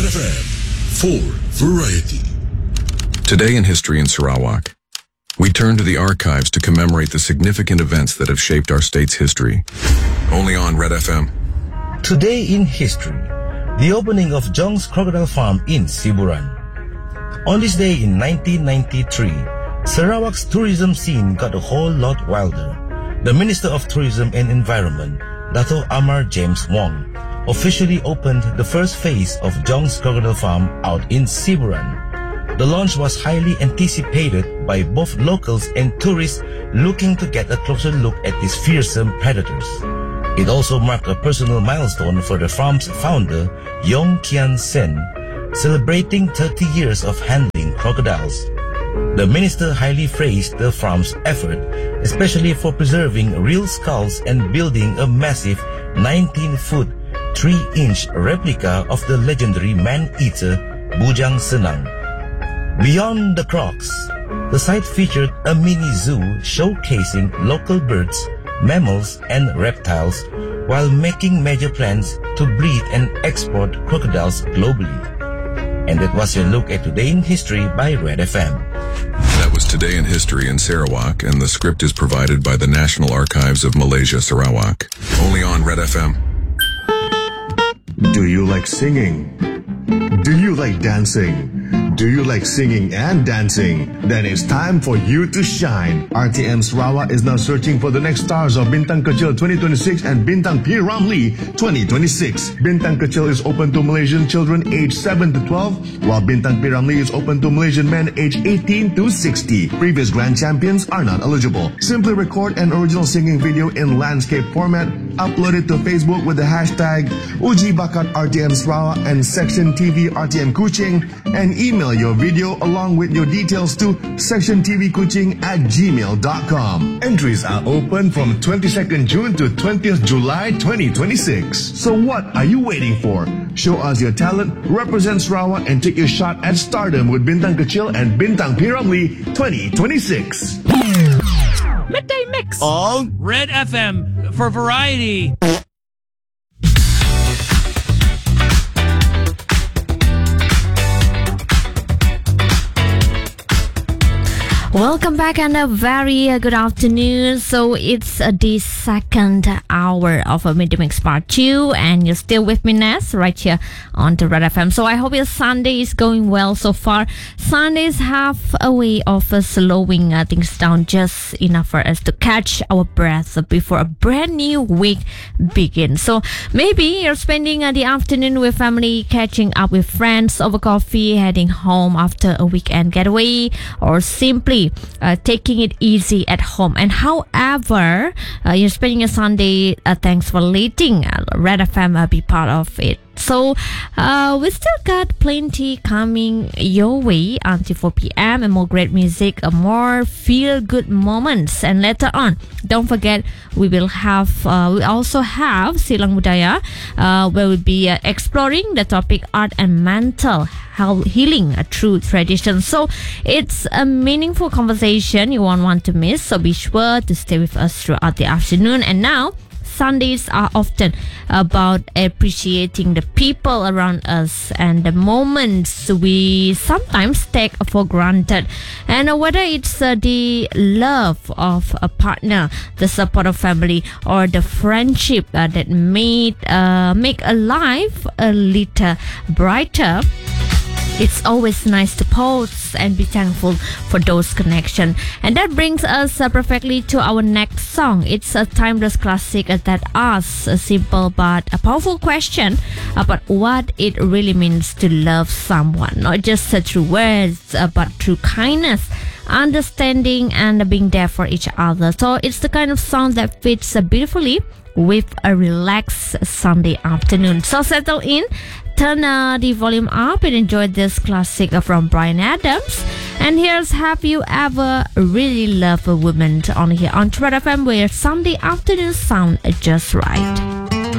FM for variety. Today in History in Sarawak, we turn to the archives to commemorate the significant events that have shaped our state's history. Only on Red FM. Today in History, the opening of Jong's Crocodile Farm in Siburan. On this day in 1993, Sarawak's tourism scene got a whole lot wilder. The Minister of Tourism and Environment, Dato' Amar James Wong, officially opened the first phase of Jong's Crocodile Farm out in Siburan. The launch was highly anticipated by both locals and tourists looking to get a closer look at these fearsome predators. It also marked a personal milestone for the farm's founder, Yong Kian Sen, celebrating 30 years of handling crocodiles. The minister highly praised the farm's effort, especially for preserving real skulls and building a massive 19-foot, 3-inch replica of the legendary man-eater Bujang Senang. Beyond the crocs, the site featured a mini zoo showcasing local birds, mammals, and reptiles, while making major plans to breed and export crocodiles globally. And that was your look at Today in History by Red FM. That was Today in History in Sarawak, and the script is provided by the National Archives of Malaysia, Sarawak. Only on Red FM. Do you like singing? Do you like dancing? Do you like singing and dancing? Then it's time for you to shine. RTM Sarawak is now searching for the next stars of Bintang Kecil 2026 and Bintang P. Ramlee 2026. Bintang Kecil is open to Malaysian children aged 7 to 12, while Bintang P. Ramlee is open to Malaysian men aged 18 to 60. Previous grand champions are not eligible. Simply record an original singing video in landscape format, upload it to Facebook with the hashtag Uji Bakat RTM Sarawak and Section TV RTM Kuching, and email your video along with your details to sectiontvkuching@gmail.com. Entries are open from 22nd June to 20th July 2026. So what are you waiting for? Show us your talent, represent Sarawak, and take your shot at stardom with Bintang Kecil and Bintang P. Ramlee 2026. Midday Mix On Red FM for variety. Welcome back and a very good afternoon. So it's the second hour of a Midday Mix Part 2 and you're still with me, Ness, right here on the Red FM. So I hope your Sunday is going well so far. Sundays have a way of slowing things down just enough for us to catch our breath before a brand new week begins. So maybe you're spending the afternoon with family, catching up with friends over coffee, heading home after a weekend getaway, or simply taking it easy at home. And however you're spending a Sunday, thanks for letting Red FM be part of it. So we still got plenty coming your way until 4 p.m. and more great music, more feel-good moments. And later on, don't forget, we also have Silang Budaya, where we'll be exploring the topic art and mental healing through tradition. So it's a meaningful conversation you won't want to miss. So be sure to stay with us throughout the afternoon. And now, Sundays are often about appreciating the people around us and the moments we sometimes take for granted. And whether it's the love of a partner, the support of family, or the friendship that make a life a little brighter, it's always nice to pause and be thankful for those connections. And that brings us perfectly to our next song. It's a timeless classic that asks a simple but a powerful question about what it really means to love someone. Not just through words, but through kindness, understanding, and being there for each other. So it's the kind of song that fits beautifully with a relaxed Sunday afternoon. So settle in, turn the volume up and enjoy this classic from Bryan Adams. And here's Have You Ever Really Loved a Woman on here on Red FM, where Sunday afternoons sound just right.